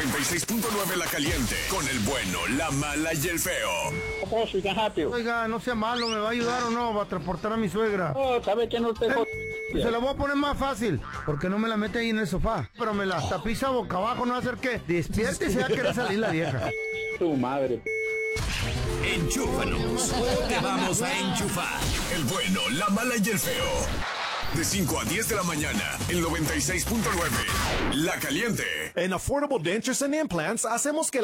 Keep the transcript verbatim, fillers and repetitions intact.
noventa y seis punto nueve La Caliente, con el bueno, la mala y el feo. Oiga, no sea malo, ¿me va a ayudar o no? Va a transportar a mi suegra. Oh, ¿sabe que no te eh, Se la voy a poner más fácil, porque no me la mete ahí en el sofá. Pero me la tapiza boca abajo, no va a hacer que despierte y se va a querer salir la vieja. Tu madre. Enchúfanos. Te vamos a enchufar. El bueno, la mala y el feo. De cinco a diez de la mañana, el noventa y seis punto nueve. La Caliente. En Affordable Dentures and Implants hacemos que